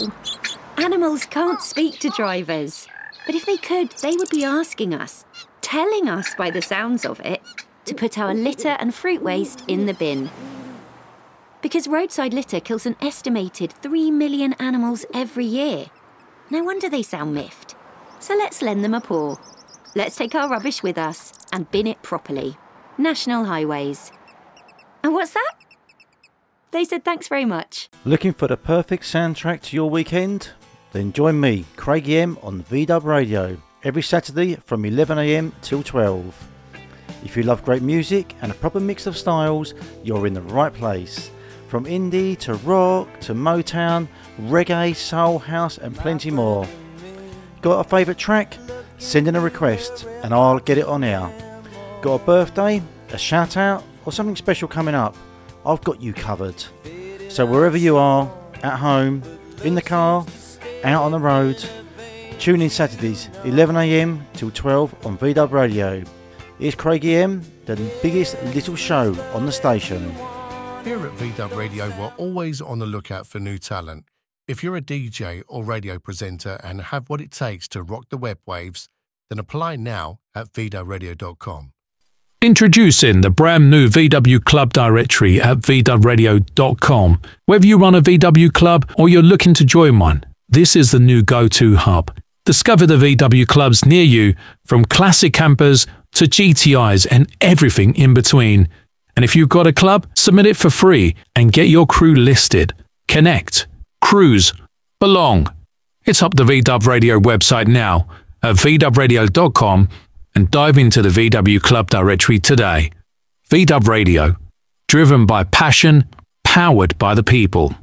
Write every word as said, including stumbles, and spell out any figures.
Animals can't speak to drivers. But if they could, they would be asking us, telling us by the sounds of it, to put our litter and fruit waste in the bin. Because roadside litter kills an estimated three million animals every year. No wonder they sound miffed. So let's lend them a paw. Let's take our rubbish with us and bin it properly. National Highways. And what's that? They said thanks very much. Looking for the perfect soundtrack to your weekend? Then join me, Craigie M, on V Dub Radio every Saturday from eleven a m till twelve. If you love great music and a proper mix of styles, you're in the right place. From indie to rock to Motown, reggae, soul, house and plenty more. Got a favourite track? Send in a request and I'll get it on air. Got a birthday, a shout out or something special coming up? I've got you covered. So wherever you are, at home, in the car, out on the road, tune in Saturdays eleven a m till twelve on V Dub Radio. Here's Craigie M, the biggest little show on the station. Here at V Dub Radio, we're always on the lookout for new talent. If you're a D J or radio presenter and have what it takes to rock the web waves, then apply now at v dub radio dot com. Introducing the brand new V W Club directory at v dub radio dot com. Whether you run a V W club or you're looking to join one, this is the new go-to hub. Discover the V W clubs near you, from classic campers to G T Is and everything in between. And if you've got a club, submit it for free and get your crew listed. Connect, cruise, belong. It's up the V Dub Radio website now at v dub radio dot com and dive into the V W Club directory today. V Dub Radio, driven by passion, powered by the people.